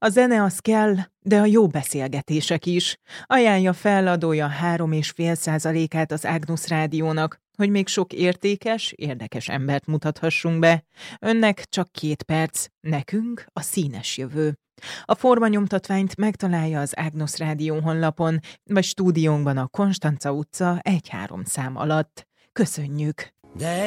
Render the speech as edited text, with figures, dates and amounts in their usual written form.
A zene az kell, de a jó beszélgetések is. Ajánlja fel adója 3,5%-át az Ágnusz Rádiónak, hogy még sok értékes, érdekes embert mutathassunk be. Önnek csak 2 perc, nekünk a színes jövő. A formanyomtatványt megtalálja az Ágnusz Rádió honlapon, vagy stúdiónkban a Konstanca utca 1-3 szám alatt. Köszönjük!